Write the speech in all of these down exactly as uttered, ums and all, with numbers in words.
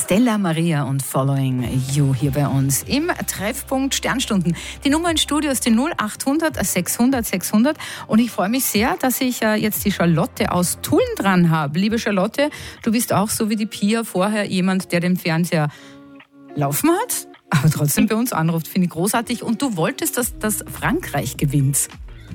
Stella Maria und Following You hier bei uns im Treffpunkt Sternstunden. Die Nummer im Studio ist die null achthundert sechshundert sechshundert und ich freue mich sehr, dass ich jetzt die Charlotte aus Tulln dran habe. Liebe Charlotte, du bist auch so wie die Pia vorher jemand, der den Fernseher laufen hat, aber trotzdem bei uns anruft. Finde ich großartig. Und du wolltest, dass, dass Frankreich gewinnt.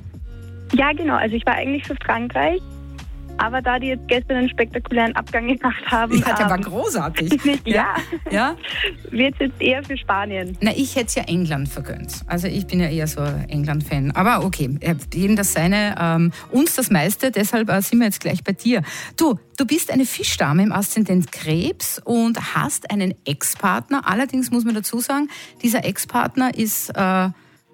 Ja, genau. Also ich war eigentlich für Frankreich. Aber da die jetzt gestern einen spektakulären Abgang gemacht haben... Ja, der ähm, war großartig. ja, ja? wird es jetzt eher für Spanien. Na, ich hätte es ja England vergönnt. Also ich bin ja eher so England-Fan. Aber okay, jedem das seine, ähm, uns das meiste. Deshalb äh, sind wir jetzt gleich bei dir. Du, du bist eine Fischdame im Aszendent Krebs und hast einen Ex-Partner. Allerdings muss man dazu sagen, dieser Ex-Partner ist äh,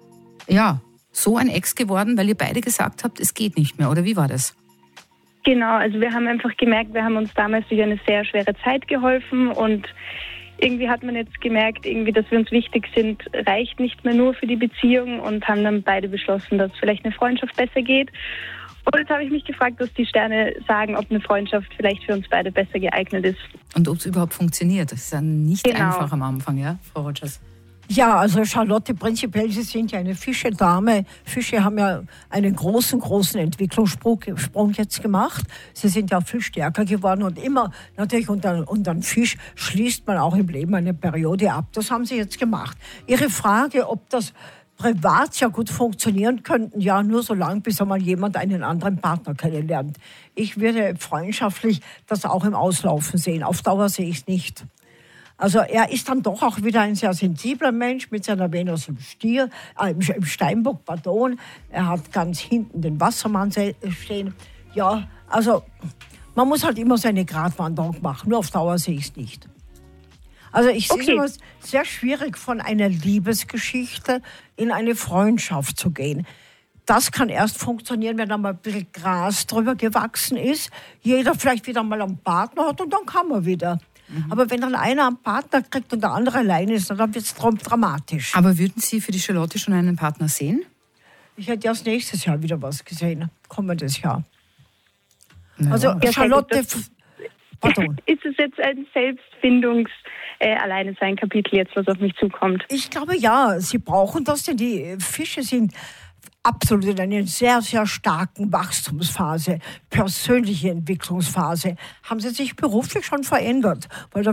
ja so ein Ex geworden, weil ihr beide gesagt habt, es geht nicht mehr. Oder wie war das? Genau, also wir haben einfach gemerkt, wir haben uns damals durch eine sehr schwere Zeit geholfen und irgendwie hat man jetzt gemerkt, irgendwie, dass wir uns wichtig sind, reicht nicht mehr nur für die Beziehung und haben dann beide beschlossen, dass vielleicht eine Freundschaft besser geht. Und jetzt habe ich mich gefragt, dass die Sterne sagen, ob eine Freundschaft vielleicht für uns beide besser geeignet ist. Und ob es überhaupt funktioniert. Das ist ja nicht genau. einfach am Anfang, ja, Frau Rogers? Ja, also Charlotte, prinzipiell, Sie sind ja eine Fischedame. Fische haben ja einen großen, großen Entwicklungssprung jetzt gemacht. Sie sind ja viel stärker geworden und immer natürlich unter, unter einem Fisch schließt man auch im Leben eine Periode ab. Das haben Sie jetzt gemacht. Ihre Frage, ob das privat ja gut funktionieren könnte, ja, nur so lange, bis einmal jemand einen anderen Partner kennenlernt. Ich würde freundschaftlich das auch im Auslaufen sehen. Auf Dauer sehe ich es nicht. Also er ist dann doch auch wieder ein sehr sensibler Mensch mit seiner Venus im Stier, äh, im Steinbock, pardon. Er hat ganz hinten den Wassermann stehen. Ja, also man muss halt immer seine Gratwanderung machen. Nur auf Dauer sehe ich es nicht. Also ich okay. sehe es sehr schwierig, von einer Liebesgeschichte in eine Freundschaft zu gehen. Das kann erst funktionieren, wenn da mal ein bisschen Gras drüber gewachsen ist. Jeder vielleicht wieder mal einen Partner hat und dann kann man wieder. Mhm. Aber wenn dann einer einen Partner kriegt und der andere alleine ist, dann wird es dramatisch. Aber würden Sie für die Charlotte schon einen Partner sehen? Ich hätte erst nächstes Jahr wieder was gesehen, kommendes Jahr. Ja. Also ja, Charlotte... Das, pardon. Ist es jetzt ein Selbstfindungs- äh, alleine sein Kapitel jetzt, was auf mich zukommt? Ich glaube ja, Sie brauchen das, denn die Fische sind absolut in einer sehr, sehr starken Wachstumsphase, persönliche Entwicklungsphase. Haben Sie sich beruflich schon verändert? Weil